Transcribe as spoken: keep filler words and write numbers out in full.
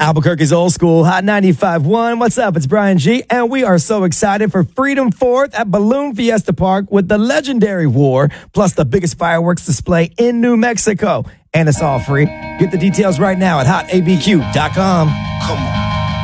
Albuquerque's Old School, Hot ninety-five point one. What's up? It's Brian G. And we are so excited for Freedom Fourth at Balloon Fiesta Park with the legendary War, plus the biggest fireworks display in New Mexico. And it's all free. Get the details right now at hot a b q dot com. Come on.